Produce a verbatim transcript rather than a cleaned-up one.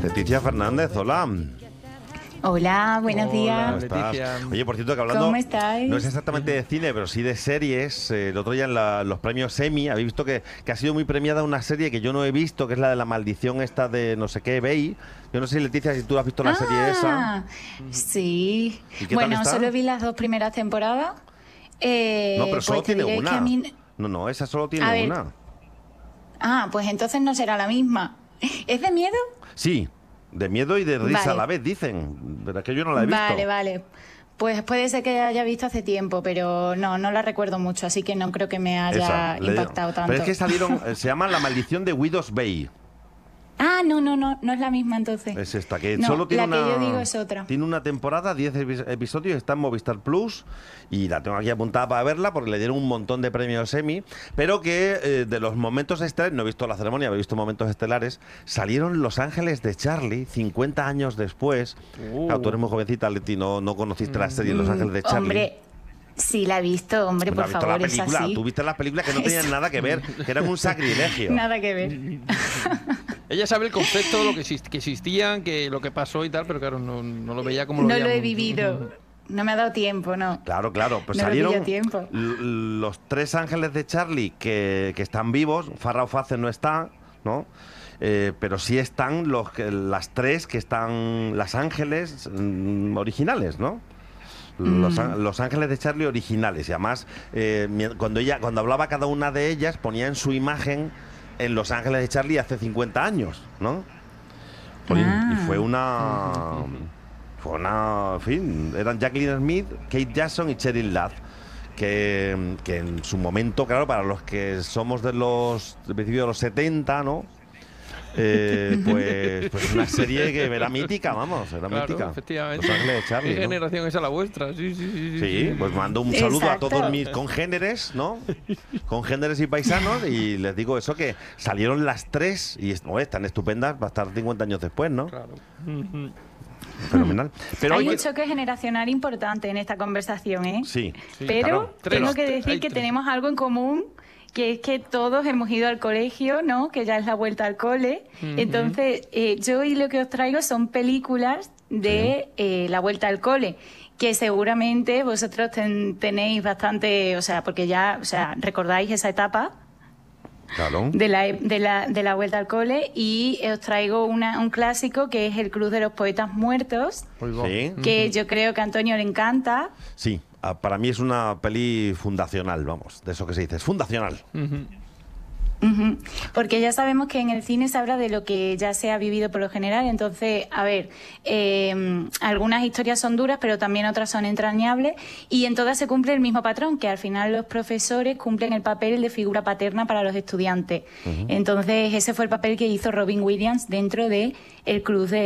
Leticia Fernández, hola. Hola, buenos Hola, días. ¿Cómo estás? Leticia. Oye, por cierto, que hablando... ¿Cómo estáis? No es exactamente de cine, pero sí de series. Eh, el otro día en la- los premios Emmy, habéis visto que, que ha sido muy premiada una serie que yo no he visto, que es la de la maldición esta de no sé qué, Bey. Yo no sé, Leticia, si tú has visto la serie esa. Ah, sí. ¿Y qué tal Bueno, está? solo vi las dos primeras temporadas. Eh, No, pero solo pues te tiene diré una. que a mí- No, no, esa solo tiene A ver. una. Ah, pues entonces no será la misma. ¿Es de miedo? Sí, de miedo y de risa Vale. a la vez, dicen. Pero es que yo no la he visto. Vale, vale. Pues puede ser que haya visto hace tiempo, pero no, no la recuerdo mucho, así que no creo que me haya Esa, le digo. impactado tanto. Pero es que salieron, eh, se llama La maldición de Widows Bay. Ah, no, no, no, no es la misma entonces. Es esta, que No, solo tiene la una... que yo digo es otra. Tiene una temporada, diez epi- episodios, está en Movistar Plus y la tengo aquí apuntada para verla porque le dieron un montón de premios Emmy, pero que eh, de los momentos estelares, no he visto la ceremonia, he visto momentos estelares, salieron Los Ángeles de Charlie, cincuenta años después. Uh. Claro, tú eres muy jovencita, Leti, no, no conociste la serie Los Ángeles de Charlie. Hombre, sí la he visto, hombre, Pues por has visto favor, la es película, así. tú viste las películas que no tenían nada que ver, que eran un sacrilegio. Nada que ver. Ella sabe el concepto, lo que, exist- que existían, que lo que pasó y tal, pero claro, no, no lo veía como lo No lo he veíamos. vivido. No me ha dado tiempo, no. Claro, claro, pues No lo salieron pillo a tiempo. l- los tres ángeles de Charlie que, que están vivos, Farrah Fawcett no está, ¿no? Eh, pero sí están los que, las tres que están, las ángeles mm, originales, ¿no? Los, án- los ángeles de Charlie originales. Y además, eh, mi- cuando ella, cuando hablaba cada una de ellas, ponía en su imagen en Los Ángeles de Charlie hace cincuenta años, ¿no? Jolín, Ah. y fue una... Fue una... En fin, eran Jacqueline Smith, Kate Jackson y Cheryl Ladd. Que, que en su momento, claro, para los que somos de los... del principio de los setenta, ¿no? Eh, pues, pues una serie que era mítica, vamos, era Claro, mítica. efectivamente. Los Ángeles de Charlie, ¿Qué ¿no? generación es la vuestra? Sí, sí, sí. Sí, pues mando un saludo Exacto. a todos mis congéneres, ¿no? Congéneres y paisanos, y les digo eso, que salieron las tres y est- oh, están estupendas, va a estar cincuenta años después, ¿no? Claro. Fenomenal. Pero Hay hoy un que- choque generacional importante en esta conversación, ¿eh? Sí, Sí, Pero claro. Tres. tengo que decir Hay que tres. tenemos algo en común, que es que todos hemos ido al colegio, ¿no? Que ya es la vuelta al cole. Entonces, eh, yo hoy lo que os traigo son películas de eh, la vuelta al cole, que seguramente vosotros ten- tenéis bastante, o sea, porque ya, o sea, recordáis esa etapa Claro. de la, de la, de la vuelta al cole, y os traigo una, un clásico que es El Club de los Poetas Muertos, Sí, que yo creo que a Antonio le encanta. sí. Ah, para mí es una peli fundacional, vamos, de eso que se dice, es fundacional. Ujú. Porque ya sabemos que en el cine se habla de lo que ya se ha vivido por lo general. Entonces, a ver, eh, algunas historias son duras, pero también otras son entrañables, y en todas se cumple el mismo patrón, que al final los profesores cumplen el papel de figura paterna para los estudiantes. Entonces, ese fue el papel que hizo Robin Williams dentro de El Club de